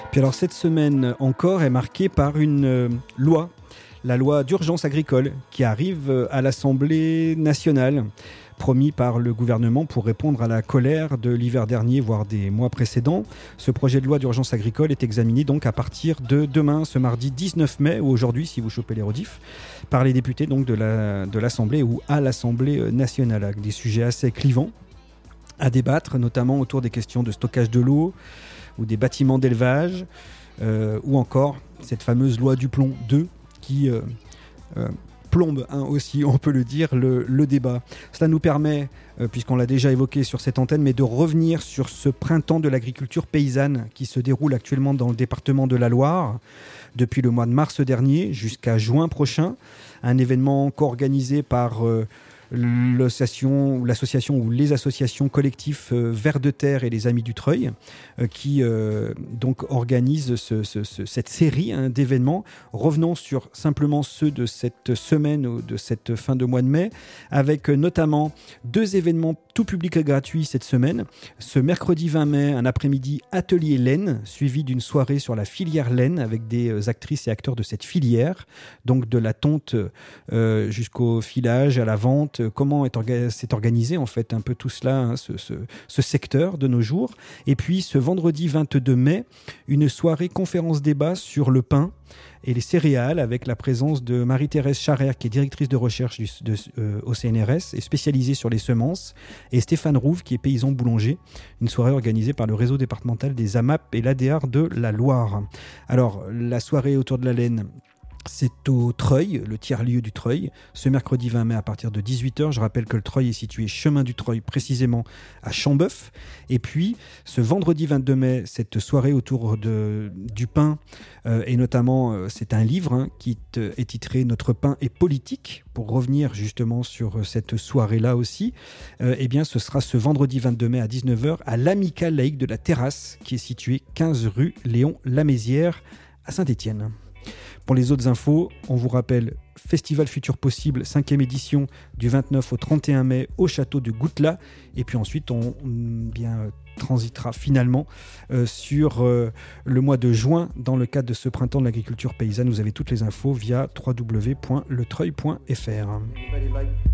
Puis alors cette semaine encore est marquée par une loi, la loi d'urgence agricole qui arrive à l'Assemblée nationale, promis par le gouvernement pour répondre à la colère de l'hiver dernier, voire des mois précédents. Ce projet de loi d'urgence agricole est examiné donc à partir de demain, ce mardi 19 mai, ou aujourd'hui si vous chopez les rediffs, par les députés donc de l'Assemblée ou à l'Assemblée nationale, avec des sujets assez clivants à débattre, notamment autour des questions de stockage de l'eau ou des bâtiments d'élevage, ou encore cette fameuse loi du plomb 2 qui plombe aussi, on peut le dire, le débat. Cela nous permet, puisqu'on l'a déjà évoqué sur cette antenne, mais de revenir sur ce printemps de l'agriculture paysanne qui se déroule actuellement dans le département de la Loire depuis le mois de mars dernier jusqu'à juin prochain. Un événement co-organisé par l'association ou les associations collectifs Vers de Terre et les Amis du Treuil qui donc organisent cette série d'événements. Revenons sur simplement ceux de cette semaine ou de cette fin de mois de mai, avec notamment 2 événements tout public et gratuits cette semaine. Ce mercredi 20 mai, un après-midi atelier laine, suivi d'une soirée sur la filière laine avec des actrices et acteurs de cette filière, donc de la tonte jusqu'au filage, à la vente. Comment s'est organisé en fait un peu tout cela, ce secteur de nos jours. Et puis ce vendredi 22 mai, une soirée conférence-débat sur le pain et les céréales avec la présence de Marie-Thérèse Charrère qui est directrice de recherche au CNRS et spécialisée sur les semences, et Stéphane Rouve qui est paysan boulanger. Une soirée organisée par le réseau départemental des AMAP et l'ADR de la Loire. Alors la soirée autour de la laine, c'est au Treuil, le tiers-lieu du Treuil, ce mercredi 20 mai à partir de 18h. Je rappelle que le Treuil est situé chemin du Treuil, précisément à Chambeuf. Et puis, ce vendredi 22 mai, cette soirée autour du pain, et notamment, c'est un livre qui est titré « Notre pain est politique », pour revenir justement sur cette soirée-là aussi. Eh bien, ce sera ce vendredi 22 mai à 19h à l'Amicale laïque de la Terrasse, qui est située 15 rue Léon Lamézière à Saint-Étienne. Pour les autres infos, on vous rappelle Festival Futur Possible, 5e édition du 29 au 31 mai au château de Goutelas. Et puis ensuite, on transitera finalement sur le mois de juin dans le cadre de ce printemps de l'agriculture paysanne. Vous avez toutes les infos via www.letreuil.fr.